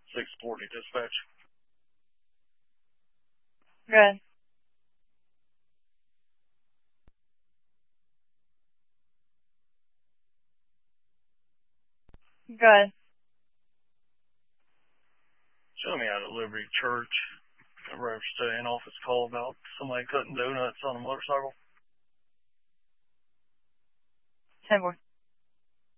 640 dispatch. Good. Good. Show me out at Liberty Church. A registered an office call about somebody cutting donuts on a motorcycle. 10-4.